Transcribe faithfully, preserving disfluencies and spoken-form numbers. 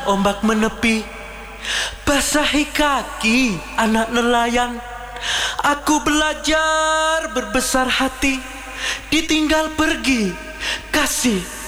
ombak menepi, basahi kaki anak nelayan. Aku belajar berbesar hati, ditinggal pergi kasih